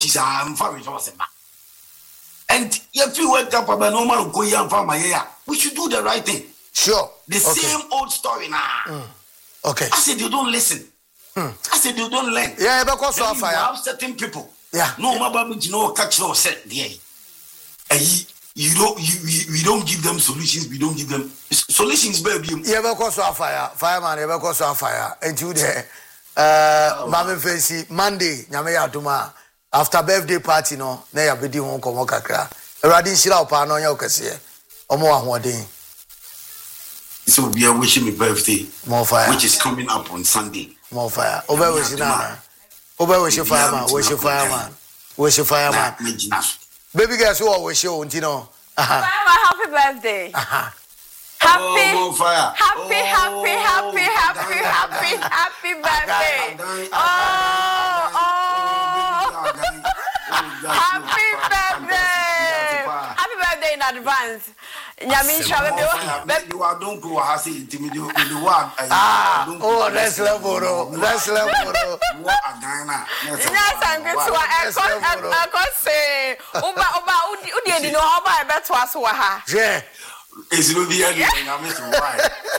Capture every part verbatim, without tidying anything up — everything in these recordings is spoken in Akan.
she's am for resource. And if you wake up about normal go young farmer, yeah, we should do the right thing. Sure. The okay. same old story now. Mm. Okay. I said you don't listen. Mm. I said you don't learn. Yeah, because of fire. You have certain people. Yeah. No, my baby, you know, catch no set there. You don't, you, we, we don't give them solutions. We don't give them solutions, baby. Yeah, because of fire, fireman. Yeah, because of fire. And you there, uh, Mama Fancy Monday, Nyame Aduma. After birthday party, no, na ya bedi hon komo kakra. Eradi shira opa no nya okese. Omo ahoden. So we are wishing me birthday. More fire. Which is coming up on Sunday. More fire. Oba wish na. Oba wish fireman. Wish fireman. Wish fireman. Baby girl, so what wish you untino? Aha. Happy birthday. Aha. Happy, oh, fire. happy, oh, happy, happy, happy, happy, happy birthday. Oh, oh. Happy birthday. Happy birthday in advance. Nyami Shabe. You are don't go has it to me do the one. Ah, oh, that's level. That's level. What a Ghana. Yes, I'm going to I could say, Oba, Oba, Udi, you know how I bet to us. Yeah. It's no the end. I'm missing why.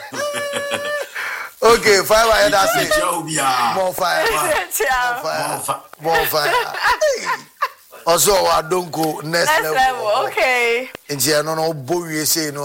Okay, fire, I that's it. More fire. More fire. More fire. Also, I don't go next, next level. level. Okay. And you know, no boy, say no.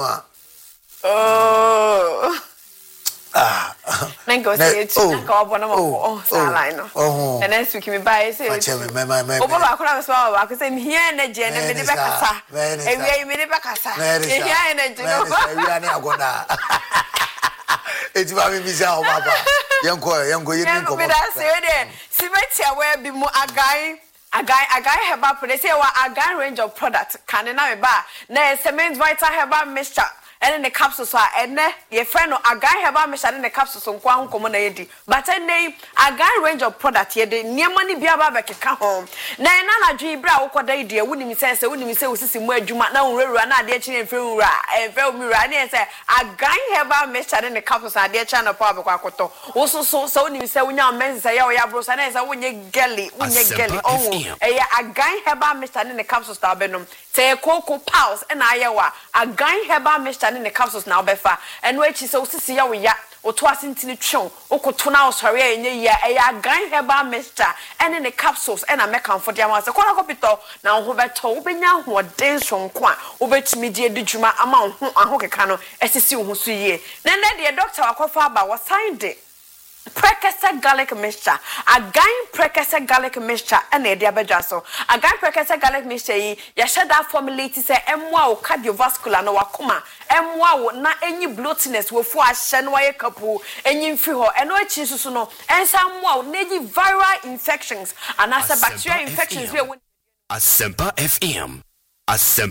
Oh. Ah. Then go see it. Oh, oh, oh, oh. And next week, me buy it. My chairman, my my my. Oh, Baba, I could have small. I could say here in the gen and the Bacasa. And we made it Bacasa. Here in the gen. We are never going to. It's very bizarre, Papa. Young boy, young boy, you didn't come. I said, see, where be more a guy. A guy, a guy have up. They say, well, a guy range of products. Can I buy? Now, cement vital have a mixture. And in the capsules are and your friend or a guy have a mixture in the capsules on Kwan Commonady. But I name a guy range of products here. The near money be about back come home. Now, Nana G. Brow, what they dear, wouldn't say, so wouldn't say, was this where you might know, run out there and film and film me right and say, a guy have a mixture in the capsules are dear channel public. Also, so so when you say, when your men say, oh, yeah, bros, and I say, when you gelly, when you gelly, oh, a guy have a mixture in the capsules, Benum, say a cocoa pals and Iowa, a guy have a mixture in the capsules now, Befa, and which is also see how we ya or twice into the chon, or could turn out sorry in a year, a guy have a mixture and in the capsules, and I make for the amounts. A corner copito now, who bet open now, who are days from Quan, over to media dijuma amount who are Hokano, as you see who see ye. Then the doctor, Aquafaba was signed it. Precasa garlic mixture, a guy precasa garlic mixture, and a diabejaso. A guy precasa garlic mixture, Yashada formulated say, M wow cardiovascular no wakuma, M wow not any bloatiness with four shenway couple, any free and no cheese, no, and some wow, needy viral infections, and as a bacterial infections. Asempa F M. Asempa